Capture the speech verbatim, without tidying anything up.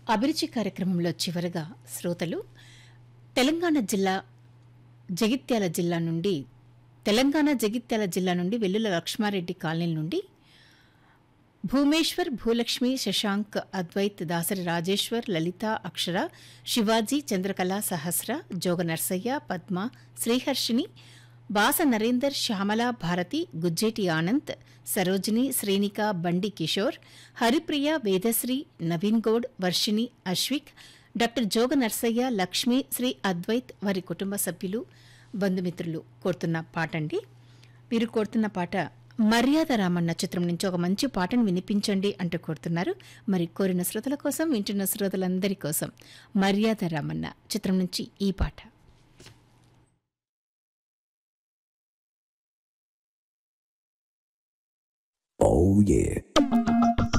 అభిరుచి కార్యక్రమంలో చివరగా శ్రోతలు తెలంగాణ జిల్లా జగిత్యాల జిల్లా నుండి తెలంగాణ జగిత్యాల జిల్లా నుండి వెల్లుల లక్ష్మారెడ్డి కాలనీ నుండి భూమేశ్వర్, భూలక్ష్మి, శశాంక్, అద్వైత్, దాసరి రాజేశ్వర్, లలిత, అక్షర, శివాజీ, చంద్రకళ, సహస్ర, జోగ నర్సయ్య, పద్మ, శ్రీహర్షిని, బాస నరేందర్, శ్యామల, భారతి, గుజ్జేటి ఆనంద్, సరోజిని, శ్రీనిక, బండి కిషోర్, హరిప్రియ, వేదశ్రీ, నవీన్ గౌడ్, వర్షిణి, అశ్విక్, డాక్టర్ జోగ నర్సయ్య, లక్ష్మి, శ్రీ అద్వైత్, వారి కుటుంబ సభ్యులు, బంధుమిత్రులు కోరుతున్న పాట అండి. వీరు కోరుతున్న పాట మర్యాద రామన్న చిత్రం నుంచి ఒక మంచి పాటను వినిపించండి అంటూ కోరుతున్నారు. మరి కోరిన శ్రోతల కోసం, వింటున్న శ్రోతలందరి కోసం మర్యాద రామన్న చిత్రం నుంచి ఈ పాట. Oh yeah.